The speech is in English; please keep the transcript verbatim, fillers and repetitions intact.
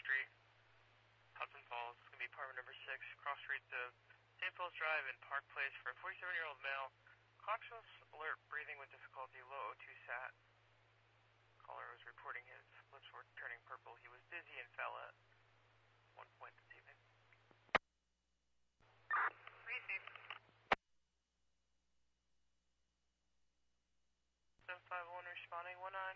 Street, Hudson Falls. It's going to be apartment number six, cross street to Saint Paul's Drive in Park Place for a forty-seven-year-old male. Conscious, alert, breathing with difficulty, low O two sat. Caller was reporting his lips were turning purple. He was dizzy and fell at one point this evening. Receive. seven five one responding, one nine.